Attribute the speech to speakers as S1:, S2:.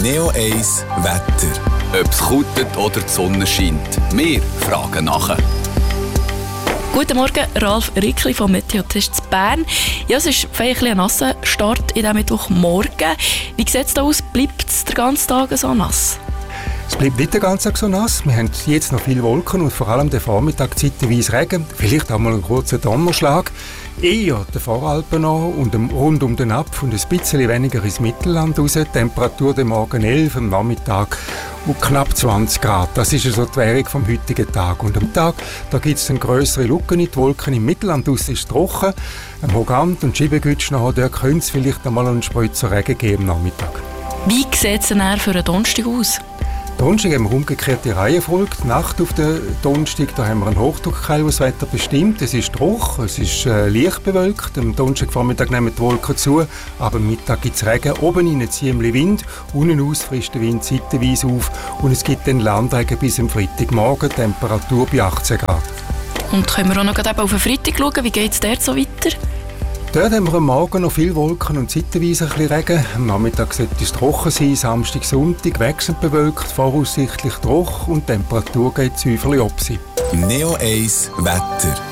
S1: Neo 1 Wetter. Ob es kutet oder die Sonne scheint. Wir fragen nachher.
S2: Guten Morgen, Ralf Rickli vom Meteotest Bern. Ja, es ist vielleicht ein nasser Start in diesem Mittwochmorgen. Wie sieht es da aus? Bleibt es den ganzen Tag so nass?
S3: Es bleibt nicht den ganzen Tag so nass. Wir haben jetzt noch viele Wolken und vor allem den Vormittag zeitweise Regen. Vielleicht auch mal einen kurzen Donnerschlag. Eher den Voralpen noch und rund um den Napf und ein bisschen weniger ins Mittelland raus. Die Temperatur am Morgen 11, am Nachmittag und knapp 20 Grad. Das ist also die Währung vom heutigen Tag. Und am Tag gibt es grössere Lücken in die Wolken. Im Mittelland raus ist es trocken. Am Hogant und Schiebegütsch noch, dort könnte es vielleicht einmal einen Spritzer Regen geben am Nachmittag.
S2: Wie sieht es denn für einen Donnerstag aus?
S3: Donnerstag haben wir umgekehrte Reihenfolge. Die Nacht auf den Donnerstag, da haben wir einen Hochdruckkeil, das Wetter bestimmt. Es ist trocken, es ist leicht bewölkt. Am Donnerstagvormittag nehmen die Wolken zu, aber am Mittag gibt es Regen. Oben rein ziemlich Wind, unten aus frisst der Wind seitenweise auf und es gibt dann Landregen bis am Freitagmorgen, Temperatur bei 18 Grad.
S2: Und können wir auch noch auf den Freitag schauen, wie geht es dort so weiter?
S3: Dort haben wir am Morgen noch viele Wolken und zeitweise ein bisschen Regen. Am Nachmittag sollte es trocken sein, Samstag, Sonntag wechselnd bewölkt, voraussichtlich trocken und die Temperatur geht zäuferlich ab.
S1: Neo 1 Wetter.